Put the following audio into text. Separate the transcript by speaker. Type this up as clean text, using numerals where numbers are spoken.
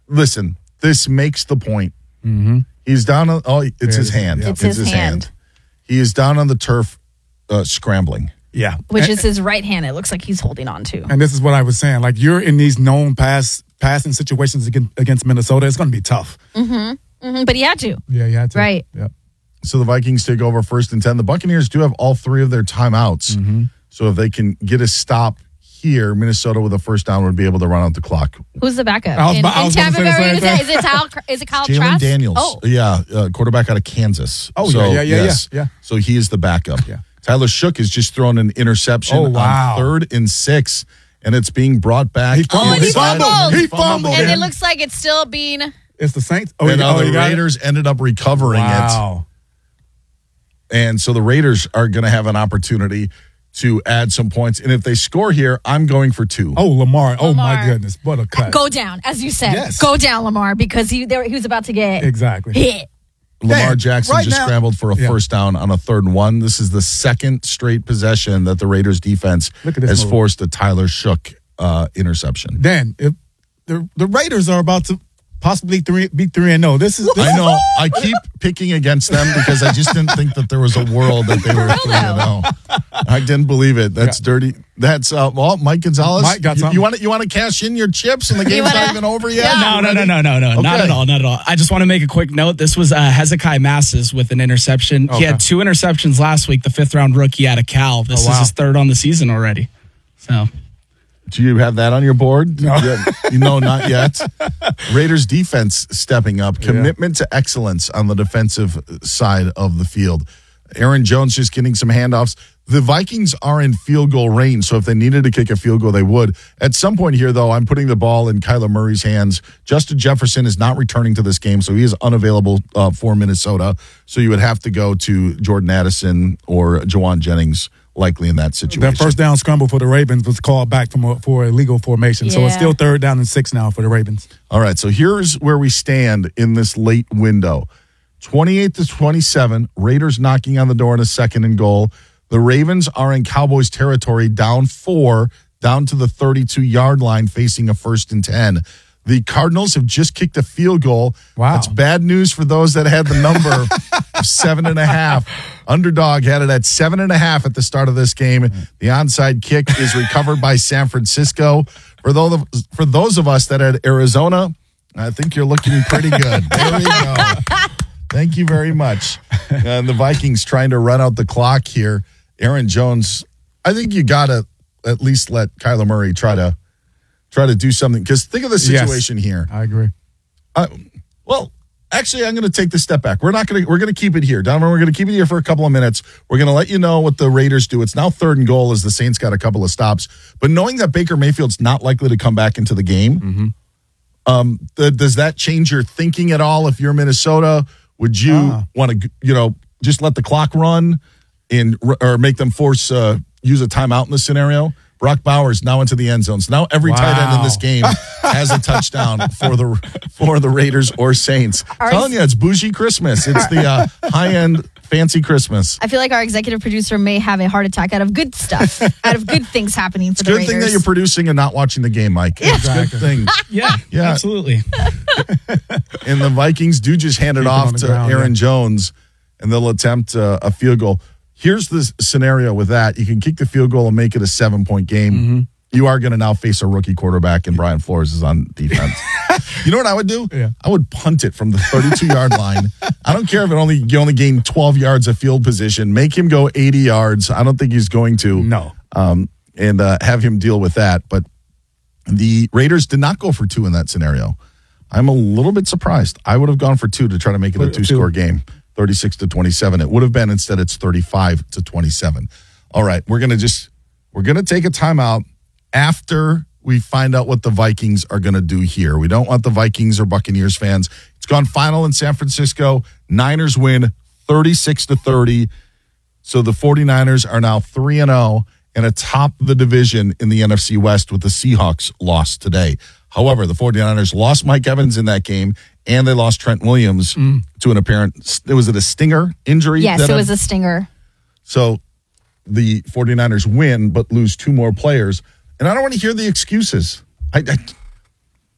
Speaker 1: listen, this makes the point.
Speaker 2: Mm-hmm.
Speaker 1: He's down on, it's his hand.
Speaker 3: It's his hand.
Speaker 1: He is down on the turf scrambling.
Speaker 2: Yeah.
Speaker 3: Which is his right hand. It looks like he's holding on to.
Speaker 2: And this is what I was saying. Like, you're in these known passing situations against Minnesota. It's going to be tough.
Speaker 3: But he had to.
Speaker 2: Yeah, you had to.
Speaker 3: Right.
Speaker 2: Yep.
Speaker 1: So the Vikings take over 1st and 10. The Buccaneers do have all 3 of their timeouts.
Speaker 2: Mm-hmm.
Speaker 1: So if they can get a stop here, Minnesota with a first down would be able to run out the clock.
Speaker 3: Who's the backup?
Speaker 2: I was about to say the same thing.
Speaker 3: Is it Kyle
Speaker 1: Jalen
Speaker 3: Trask?
Speaker 1: Daniels.
Speaker 3: Oh.
Speaker 1: Yeah, quarterback out of Kansas.
Speaker 2: Oh,
Speaker 1: so,
Speaker 2: yeah.
Speaker 1: yes. So he is the backup.
Speaker 2: Yeah.
Speaker 1: Tyler Shook has just thrown an interception on 3rd and 6, and it's being brought back.
Speaker 2: He fumbled. He fumbled.
Speaker 3: And it looks like it's still being...
Speaker 2: It's the Saints.
Speaker 1: The Raiders ended up recovering it. And so the Raiders are going to have an opportunity to add some points. And if they score here, I'm going for 2.
Speaker 2: Oh, Lamar. Oh, my goodness. What a cut.
Speaker 3: Go down, as you said.
Speaker 2: Yes.
Speaker 3: Go down, Lamar, because he was about to get
Speaker 2: exactly
Speaker 1: Lamar Jackson
Speaker 2: right
Speaker 1: just
Speaker 2: now,
Speaker 1: scrambled for a first down on a 3rd and 1. This is the 2nd straight possession that the Raiders defense has forced a Tyler Shook interception.
Speaker 2: Then, if the Raiders are about to possibly be 3-0. This is
Speaker 1: I know. I keep picking against them because I just didn't think that there was a world that they were 3-0. I didn't believe it. That's dirty. That's Mike Gonzalez.
Speaker 2: Mike got something.
Speaker 1: You want to cash in your chips and the game's not even over yet?
Speaker 4: No.
Speaker 1: Okay.
Speaker 4: Not at all. I just want to make a quick note. This was Hezekiah Masses with an interception.
Speaker 2: Okay.
Speaker 4: He had 2 interceptions last week. The 5th-round rookie out of Cal. This is his 3rd on the season already. So.
Speaker 1: Do you have that on your board?
Speaker 2: No.
Speaker 1: No, not yet. Raiders defense stepping up. Commitment to excellence on the defensive side of the field. Aaron Jones just getting some handoffs. The Vikings are in field goal range, so if they needed to kick a field goal, they would. At some point here, though, I'm putting the ball in Kyler Murray's hands. Justin Jefferson is not returning to this game, so he is unavailable for Minnesota. So you would have to go to Jordan Addison or Jawan Jennings, likely in that situation.
Speaker 2: That first down scramble for the Ravens was called back for illegal formation. So it's still 3rd down and 6 now for the Ravens.
Speaker 1: All right, so here's where we stand in this late window. 28-27, Raiders knocking on the door in a 2nd and goal. The Ravens are in Cowboys territory, down 4, down to the 32-yard line, facing a 1st and 10. The Cardinals have just kicked a field goal.
Speaker 2: Wow.
Speaker 1: That's bad news for those that had the number of 7.5. Underdog had it at 7.5 at the start of this game. The onside kick is recovered by San Francisco. For those of us that had Arizona, I think you're looking pretty good. There we go. Thank you very much. And the Vikings trying to run out the clock here. Aaron Jones, I think you got to at least let Kyler Murray try to do something. Because think of the situation here.
Speaker 2: I agree.
Speaker 1: Well, actually, I'm going to take this step back. We're going to keep it here. Donovan, we're going to keep it here for a couple of minutes. We're going to let you know what the Raiders do. It's now 3rd and goal as the Saints got a couple of stops. But knowing that Baker Mayfield's not likely to come back into the game, does that change your thinking at all? If you're Minnesota, would you want to, just let the clock run or make them use a timeout in this scenario? Brock Bowers now into the end zone. So now every tight end in this game has a touchdown for the Raiders or Saints. Telling you, it's bougie Christmas. It's the high-end fancy Christmas.
Speaker 3: I feel like our executive producer may have a heart attack out of good stuff, out of good things happening for the Raiders.
Speaker 1: It's a good thing that you're producing and not watching the game, Mike. It's a good thing.
Speaker 4: Yeah, absolutely.
Speaker 1: And the Vikings do just hand it off to Aaron Jones, and they'll attempt a field goal. Here's the scenario with that. You can kick the field goal and make it a 7-point game. Mm-hmm. You are going to now face a rookie quarterback, and Brian Flores is on defense. You know what I would do?
Speaker 2: Yeah.
Speaker 1: I would punt it from the 32-yard line. I don't care if you only gain 12 yards of field position. Make him go 80 yards. I don't think he's going to.
Speaker 2: No.
Speaker 1: And have him deal with that. But the Raiders did not go for 2 in that scenario. I'm a little bit surprised. I would have gone for 2 to try to make it a 2-score game. 36-27. It would have been. Instead, it's 35-27. All right, we're gonna take a timeout after we find out what the Vikings are gonna do here. We don't want the Vikings or Buccaneers fans. It's gone final in San Francisco. Niners win 36-30. So the 49ers are now 3-0 and atop the division in the NFC West with the Seahawks lost today. However, the 49ers lost Mike Evans in that game, and they lost Trent Williams to an apparent, was it a stinger injury?
Speaker 3: Yes, it was a stinger.
Speaker 1: So the 49ers win, but lose 2 more players. And I don't want to hear the excuses.